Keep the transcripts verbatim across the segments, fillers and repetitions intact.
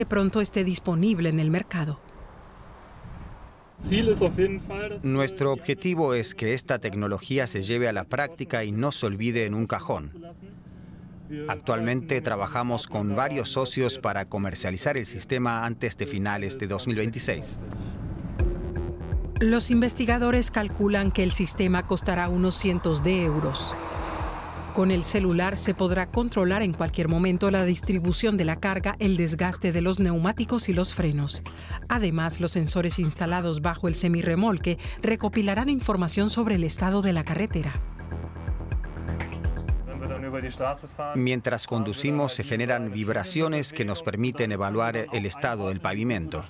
que pronto esté disponible en el mercado. Nuestro objetivo es que esta tecnología se lleve a la práctica y no se olvide en un cajón. Actualmente trabajamos con varios socios para comercializar el sistema antes de finales de dos mil veintiséis. Los investigadores calculan que el sistema costará unos cientos de euros. Con el celular se podrá controlar en cualquier momento la distribución de la carga, el desgaste de los neumáticos y los frenos. Además, los sensores instalados bajo el semirremolque recopilarán información sobre el estado de la carretera. Mientras conducimos se generan vibraciones que nos permiten evaluar el estado del pavimento.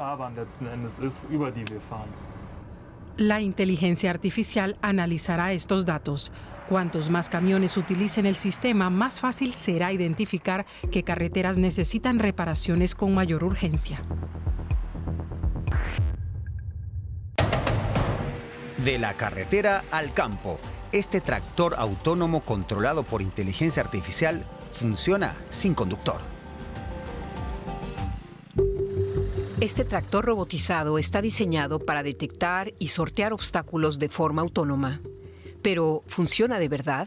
La inteligencia artificial analizará estos datos. Cuantos más camiones utilicen el sistema, más fácil será identificar qué carreteras necesitan reparaciones con mayor urgencia. De la carretera al campo, este tractor autónomo controlado por inteligencia artificial funciona sin conductor. Este tractor robotizado está diseñado para detectar y sortear obstáculos de forma autónoma. ¿Pero funciona de verdad?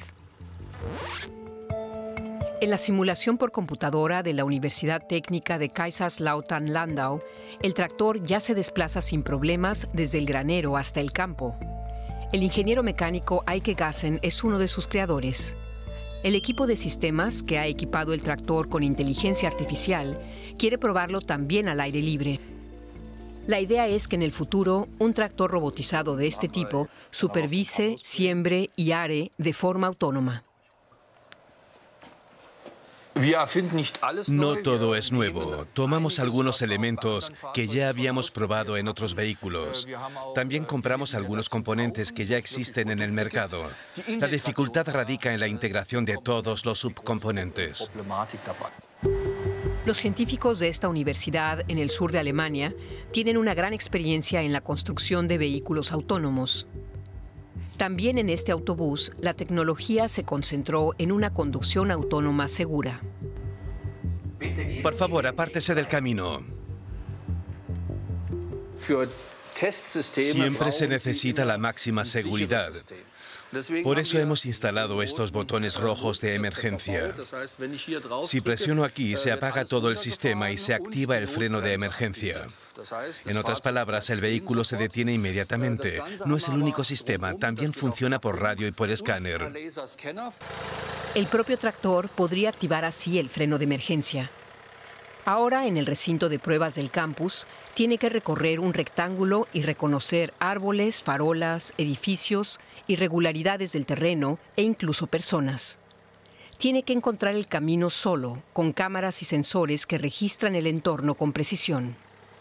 En la simulación por computadora de la Universidad Técnica de Kaiserslautern-Landau, el tractor ya se desplaza sin problemas desde el granero hasta el campo. El ingeniero mecánico Eike Gassen es uno de sus creadores. El equipo de sistemas que ha equipado el tractor con inteligencia artificial quiere probarlo también al aire libre. La idea es que en el futuro un tractor robotizado de este tipo supervise, siembre y are de forma autónoma. No todo es nuevo. Tomamos algunos elementos que ya habíamos probado en otros vehículos. También compramos algunos componentes que ya existen en el mercado. La dificultad radica en la integración de todos los subcomponentes. Los científicos de esta universidad en el sur de Alemania tienen una gran experiencia en la construcción de vehículos autónomos. También en este autobús, la tecnología se concentró en una conducción autónoma segura. Por favor, apártese del camino. Siempre se necesita la máxima seguridad. Por eso hemos instalado estos botones rojos de emergencia. Si presiono aquí, se apaga todo el sistema y se activa el freno de emergencia. En otras palabras, el vehículo se detiene inmediatamente. No es el único sistema, también funciona por radio y por escáner. El propio tractor podría activar así el freno de emergencia. Ahora, en el recinto de pruebas del campus, tiene que recorrer un rectángulo y reconocer árboles, farolas, edificios, irregularidades del terreno e incluso personas. Tiene que encontrar el camino solo, con cámaras y sensores que registran el entorno con precisión.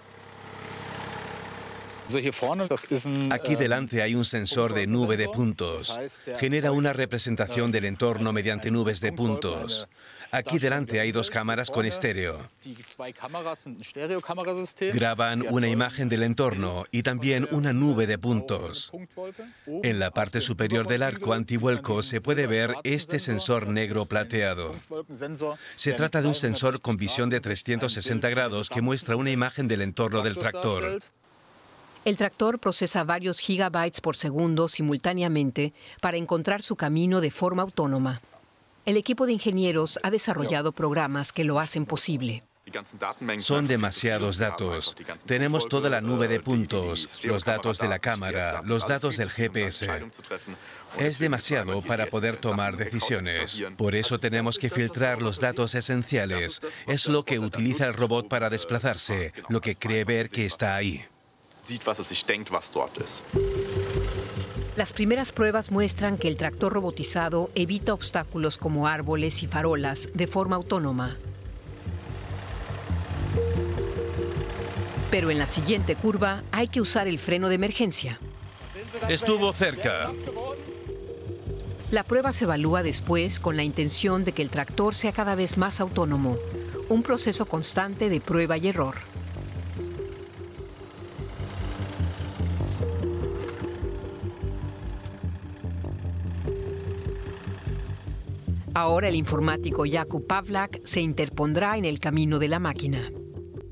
Aquí delante hay un sensor de nube de puntos. Genera una representación del entorno mediante nubes de puntos. Aquí delante hay dos cámaras con estéreo. Graban una imagen del entorno y también una nube de puntos. En la parte superior del arco antivuelco se puede ver este sensor negro plateado. Se trata de un sensor con visión de trescientos sesenta grados que muestra una imagen del entorno del tractor. El tractor procesa varios gigabytes por segundo simultáneamente para encontrar su camino de forma autónoma. El equipo de ingenieros ha desarrollado programas que lo hacen posible. Son demasiados datos. Tenemos toda la nube de puntos, los datos de la cámara, los datos del G P S. Es demasiado para poder tomar decisiones. Por eso tenemos que filtrar los datos esenciales. Es lo que utiliza el robot para desplazarse, lo que cree ver que está ahí. Las primeras pruebas muestran que el tractor robotizado evita obstáculos como árboles y farolas de forma autónoma. Pero en la siguiente curva hay que usar el freno de emergencia. Estuvo cerca. La prueba se evalúa después con la intención de que el tractor sea cada vez más autónomo, un proceso constante de prueba y error. Ahora el informático Jakub Pawlak se interpondrá en el camino de la máquina.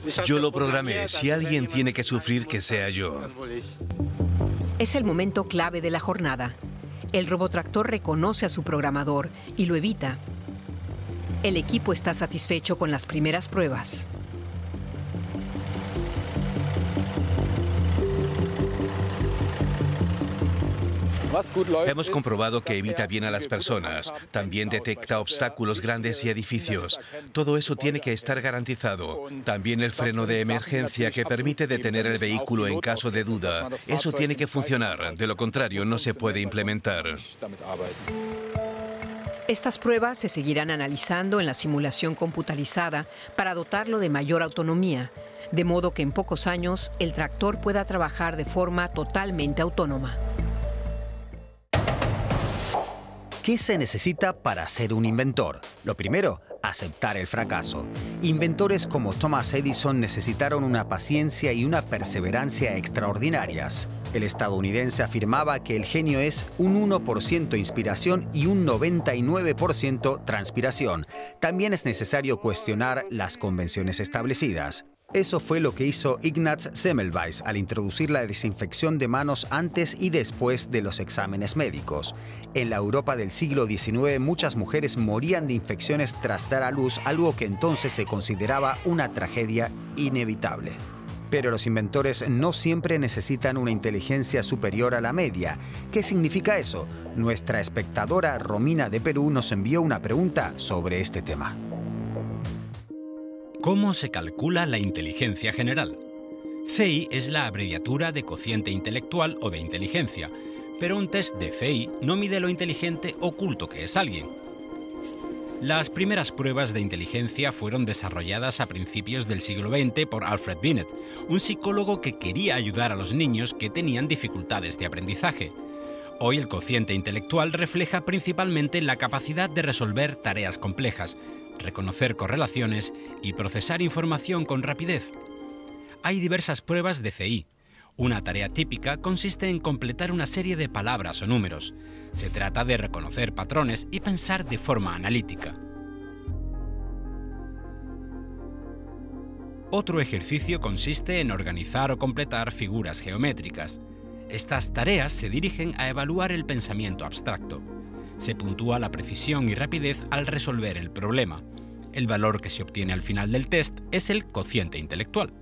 Yo lo programé. Si alguien tiene que sufrir, que sea yo. Es el momento clave de la jornada. El robotractor reconoce a su programador y lo evita. El equipo está satisfecho con las primeras pruebas. Hemos comprobado que evita bien a las personas. También detecta obstáculos grandes y edificios. Todo eso tiene que estar garantizado. También el freno de emergencia que permite detener el vehículo en caso de duda. Eso tiene que funcionar. De lo contrario, no se puede implementar. Estas pruebas se seguirán analizando en la simulación computarizada para dotarlo de mayor autonomía, de modo que en pocos años el tractor pueda trabajar de forma totalmente autónoma. ¿Qué se necesita para ser un inventor? Lo primero, aceptar el fracaso. Inventores como Thomas Edison necesitaron una paciencia y una perseverancia extraordinarias. El estadounidense afirmaba que el genio es un uno por ciento inspiración y un noventa y nueve por ciento transpiración. También es necesario cuestionar las convenciones establecidas. Eso fue lo que hizo Ignaz Semmelweis al introducir la desinfección de manos antes y después de los exámenes médicos. En la Europa del siglo diecinueve, muchas mujeres morían de infecciones tras dar a luz, algo que entonces se consideraba una tragedia inevitable. Pero los inventores no siempre necesitan una inteligencia superior a la media. ¿Qué significa eso? Nuestra espectadora Romina de Perú nos envió una pregunta sobre este tema. ¿Cómo se calcula la inteligencia general? C I es la abreviatura de cociente intelectual o de inteligencia, pero un test de C I no mide lo inteligente o culto que es alguien. Las primeras pruebas de inteligencia fueron desarrolladas a principios del siglo veinte por Alfred Binet, un psicólogo que quería ayudar a los niños que tenían dificultades de aprendizaje. Hoy el cociente intelectual refleja principalmente la capacidad de resolver tareas complejas, reconocer correlaciones y procesar información con rapidez. Hay diversas pruebas de C I. Una tarea típica consiste en completar una serie de palabras o números. Se trata de reconocer patrones y pensar de forma analítica. Otro ejercicio consiste en organizar o completar figuras geométricas. Estas tareas se dirigen a evaluar el pensamiento abstracto. Se puntúa la precisión y rapidez al resolver el problema. El valor que se obtiene al final del test es el cociente intelectual.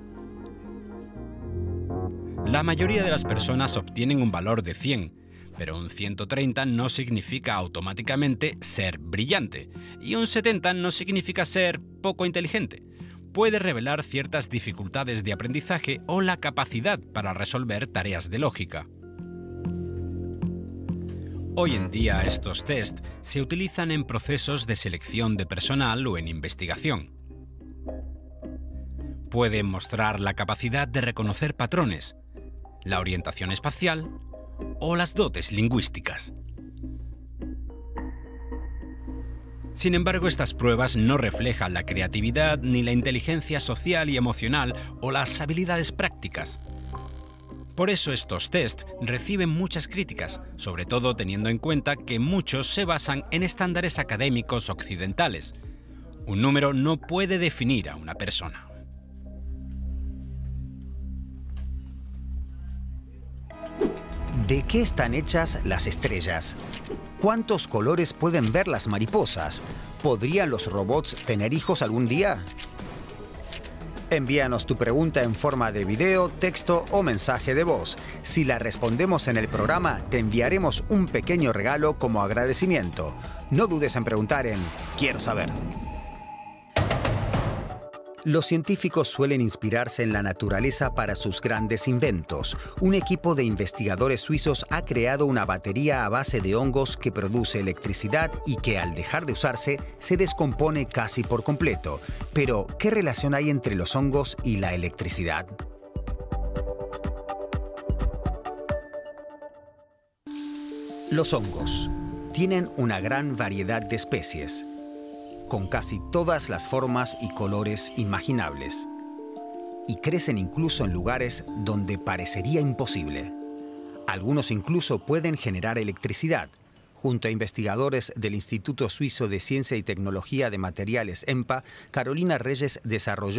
La mayoría de las personas obtienen un valor de cien, pero un ciento treinta no significa automáticamente ser brillante y un setenta no significa ser poco inteligente. Puede revelar ciertas dificultades de aprendizaje o la capacidad para resolver tareas de lógica. Hoy en día estos test se utilizan en procesos de selección de personal o en investigación. Pueden mostrar la capacidad de reconocer patrones, la orientación espacial o las dotes lingüísticas. Sin embargo, estas pruebas no reflejan la creatividad ni la inteligencia social y emocional o las habilidades prácticas. Por eso estos test reciben muchas críticas, sobre todo teniendo en cuenta que muchos se basan en estándares académicos occidentales. Un número no puede definir a una persona. ¿De qué están hechas las estrellas? ¿Cuántos colores pueden ver las mariposas? ¿Podrían los robots tener hijos algún día? Envíanos tu pregunta en forma de video, texto o mensaje de voz. Si la respondemos en el programa, te enviaremos un pequeño regalo como agradecimiento. No dudes en preguntar en Quiero saber. Los científicos suelen inspirarse en la naturaleza para sus grandes inventos. Un equipo de investigadores suizos ha creado una batería a base de hongos que produce electricidad y que al dejar de usarse se descompone casi por completo. Pero, ¿qué relación hay entre los hongos y la electricidad? Los hongos tienen una gran variedad de especies, con casi todas las formas y colores imaginables, y crecen incluso en lugares donde parecería imposible. Algunos incluso pueden generar electricidad. Junto a investigadores del Instituto Suizo de Ciencia y Tecnología de Materiales, EMPA, Carolina Reyes desarrolló